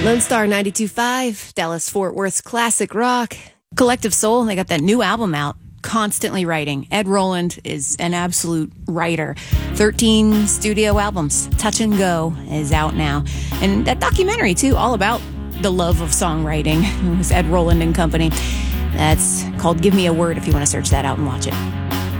Lone Star 92.5, Dallas Fort Worth's classic rock. Collective Soul, they got that new album out. Constantly writing. Ed Roland is an absolute writer. 13 studio albums. Touch and Go is out now. And that documentary, too, all about the love of songwriting. It was Ed Roland and company. That's called Give Me a Word if you want to search that out and watch it.